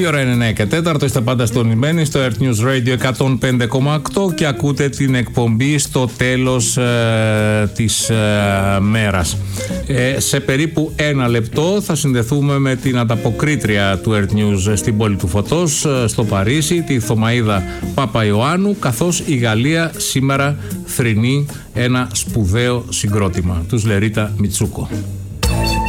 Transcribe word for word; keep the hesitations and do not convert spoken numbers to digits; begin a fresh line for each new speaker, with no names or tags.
Η ώρα είναι εννιά και τέσσερα, είστε πάντα στονισμένοι στο Earth News Radio εκατόν πέντε κόμμα οκτώ και ακούτε την εκπομπή στο τέλος ε, της ε, μέρας. Ε, σε περίπου ένα λεπτό θα συνδεθούμε με την ανταποκρίτρια του Earth News στην πόλη του Φωτός, στο Παρίσι, τη Θωμαΐδα Παπαϊωάννου, καθώς η Γαλλία σήμερα θρηνεί ένα σπουδαίο συγκρότημα, τους Λερίτα Μιτσούκο.